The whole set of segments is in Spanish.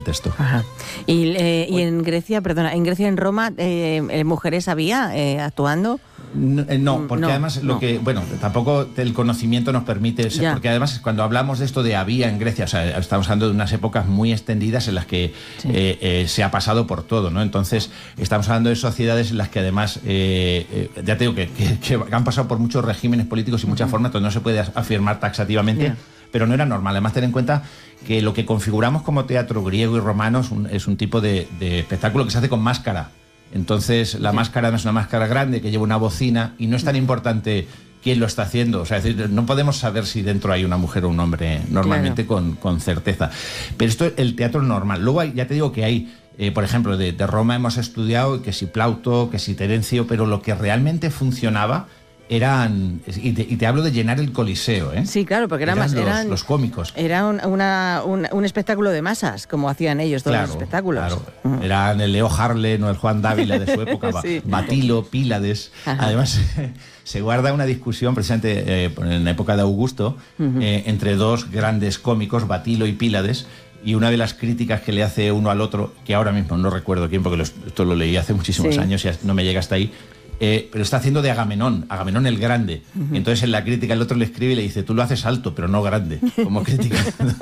texto. Ajá. Y en Grecia, perdona, en Roma, ¿mujeres había actuando? No, porque además tampoco el conocimiento nos permite, porque además cuando hablamos de esto de había en Grecia, o sea, estamos hablando de unas épocas muy extendidas en las que se ha pasado por todo, ¿no? Entonces estamos hablando de sociedades en las que además, ya te digo que han pasado por muchos regímenes políticos y muchas formas, entonces no se puede afirmar taxativamente, pero no era normal. Además, ten en cuenta que lo que configuramos como teatro griego y romano es un tipo de espectáculo que se hace con máscara. Entonces la máscara no es una máscara grande que lleva una bocina y no es tan importante quién lo está haciendo. O sea, es decir, no podemos saber si dentro hay una mujer o un hombre normalmente con certeza. Pero esto es el teatro normal. Luego ya te digo que hay, por ejemplo, de Roma hemos estudiado que si Plauto, que si Terencio, pero lo que realmente funcionaba eran, y te hablo de llenar el Coliseo, ¿eh? Sí, claro, porque eran los cómicos. Era un espectáculo de masas, como hacían ellos todos los espectáculos. Claro. Eran el Leo Harlem o el Juan Dávila de su época, Batilo, Pílades. Ajá. Además, se guarda una discusión precisamente en la época de Augusto entre dos grandes cómicos, Batilo y Pílades. Y una de las críticas que le hace uno al otro, que ahora mismo no recuerdo quién, porque esto lo leí hace muchísimos años y no me llega hasta ahí, pero está haciendo de Agamenón el Grande. Y entonces en la crítica el otro le escribe y le dice, tú lo haces alto, pero no grande, como crítica.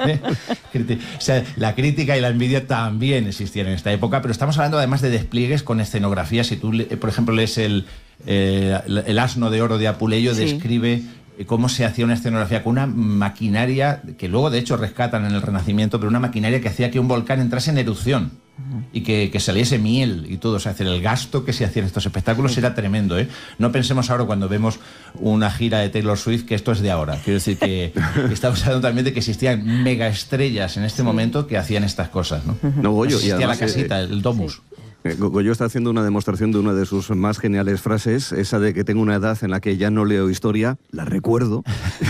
O sea, la crítica y la envidia también existían en esta época, pero estamos hablando además de despliegues con escenografía. Si tú, por ejemplo, lees el Asno de Oro de Apuleyo, describe cómo se hacía una escenografía con una maquinaria que luego de hecho rescatan en el Renacimiento, pero una maquinaria que hacía que un volcán entrase en erupción y que saliese miel y todo. O sea, el gasto que se hacía en estos espectáculos era tremendo, ¿eh? No pensemos ahora cuando vemos una gira de Taylor Swift que esto es de ahora. Quiero decir que estamos hablando también de que existían mega estrellas en este momento que hacían estas cosas, ¿no? No, Goyo, existía y además, la casita, el domus. Goyo está haciendo una demostración de una de sus más geniales frases, esa de que tengo una edad en la que ya no leo historia, la recuerdo.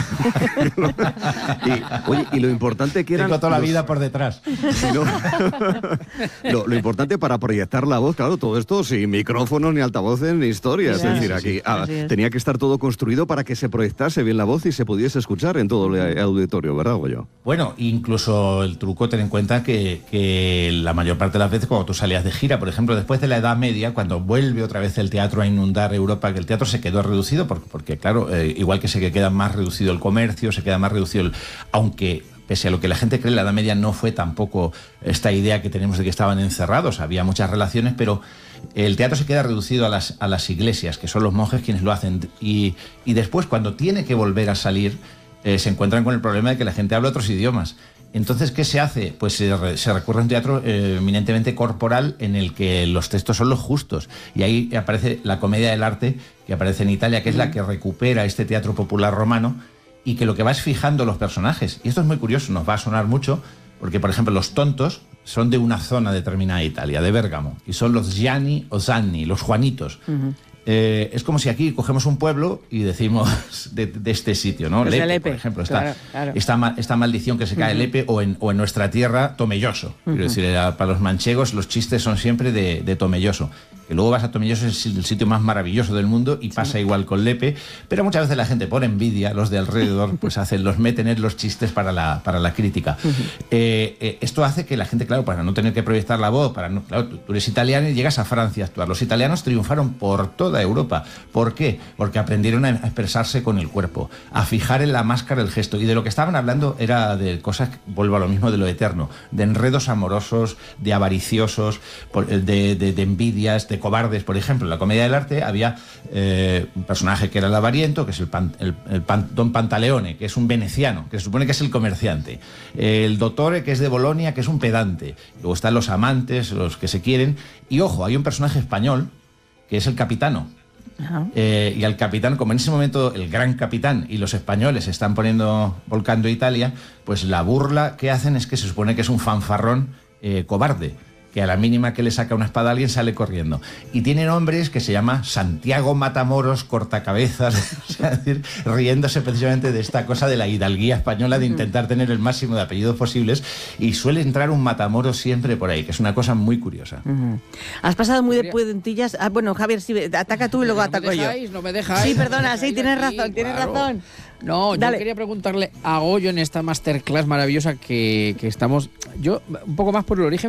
y lo importante que eran... Tengo toda la vida por detrás. Lo importante para proyectar la voz, claro, todo esto sin micrófonos, ni altavoces, ni historias. Es decir, aquí tenía que estar todo construido para que se proyectase bien la voz y se pudiese escuchar en todo el auditorio, ¿verdad, Goyo? Bueno, incluso el truco, ten en cuenta que la mayor parte de las veces cuando tú salías de gira, por ejemplo, después de la Edad Media, cuando vuelve otra vez el teatro a inundar Europa, que el teatro se quedó reducido, porque claro, igual que se queda más reducido el comercio, se queda más reducido aunque pese a lo que la gente cree, la Edad Media no fue tampoco esta idea que tenemos de que estaban encerrados, había muchas relaciones, pero el teatro se queda reducido a las iglesias, que son los monjes quienes lo hacen, y después, cuando tiene que volver a salir, se encuentran con el problema de que la gente habla otros idiomas. Entonces, ¿qué se hace? Pues se recurre a un teatro eminentemente corporal en el que los textos son los justos. Y ahí aparece la comedia del arte, que aparece en Italia, que es la que recupera este teatro popular romano y que lo que va es fijando los personajes. Y esto es muy curioso, nos va a sonar mucho, porque, por ejemplo, los tontos son de una zona determinada de Italia, de Bérgamo, y son los Gianni o Zanni, los Juanitos. Es como si aquí cogemos un pueblo y decimos de este sitio, ¿no? Lepe, por ejemplo, esta maldición que se cae Lepe, o en nuestra tierra, Tomelloso. Quiero decir, para los manchegos los chistes son siempre de Tomelloso. Que luego vas a Tomelloso, es el sitio más maravilloso del mundo, y pasa igual con Lepe, pero muchas veces la gente, por envidia, los de alrededor, pues los meten en los chistes para la crítica. Esto hace que la gente, claro, para no tener que proyectar la voz, claro, tú eres italiano y llegas a Francia a actuar. Los italianos triunfaron por toda Europa. ¿Por qué? Porque aprendieron a expresarse con el cuerpo, a fijar en la máscara el gesto, y de lo que estaban hablando era de cosas, vuelvo a lo mismo, de lo eterno, de enredos amorosos, de avariciosos, de envidias, de cobardes. Por ejemplo, en la comedia del arte había un personaje que era el avariento, que es Don Pantaleone, que es un veneciano, que se supone que es el comerciante, el dottore, que es de Bolonia, que es un pedante, luego están los amantes, los que se quieren, y ojo, hay un personaje español que es el capitano. Y al capitán, como en ese momento el gran capitán y los españoles se están volcando a Italia, pues la burla que hacen es que se supone que es un fanfarrón cobarde, que a la mínima que le saca una espada a alguien sale corriendo. Y tiene nombres que se llama Santiago Matamoros Cortacabezas, o sea, es decir, riéndose precisamente de esta cosa de la hidalguía española, de intentar tener el máximo de apellidos posibles, y suele entrar un Matamoros siempre por ahí, que es una cosa muy curiosa. Has pasado muy de puntillas. Bueno, Javier, sí, ataca tú y luego ataco yo. No me dejáis. Sí, perdona, sí, tienes razón. No, yo quería preguntarle a Goyo en esta masterclass maravillosa que estamos... Yo, un poco más por el origen